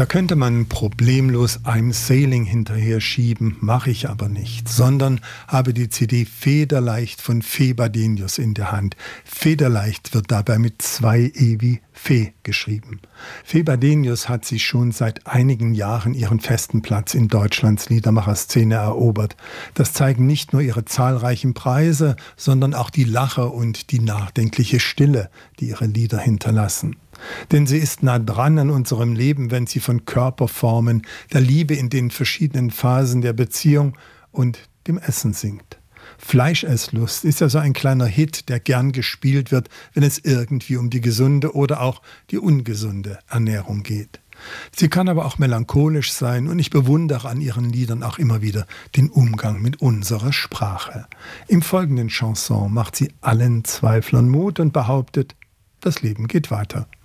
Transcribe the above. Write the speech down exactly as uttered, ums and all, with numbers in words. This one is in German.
Da könnte man problemlos I'm Sailing hinterher schieben, mache ich aber nicht, sondern habe die C D Federleicht von Fee Badenius in der Hand. Federleicht wird dabei mit zwei E wie Fee geschrieben. Fee Badenius hat sich schon seit einigen Jahren ihren festen Platz in Deutschlands Liedermacherszene erobert. Das zeigen nicht nur ihre zahlreichen Preise, sondern auch die Lache und die nachdenkliche Stille, die ihre Lieder hinterlassen. Denn sie ist nah dran an unserem Leben, wenn sie von Körperformen, der Liebe in den verschiedenen Phasen der Beziehung und dem Essen singt. Fleischesslust ist ja so ein kleiner Hit, der gern gespielt wird, wenn es irgendwie um die gesunde oder auch die ungesunde Ernährung geht. Sie kann aber auch melancholisch sein und ich bewundere an ihren Liedern auch immer wieder den Umgang mit unserer Sprache. Im folgenden Chanson macht sie allen Zweiflern Mut und behauptet, das Leben geht weiter.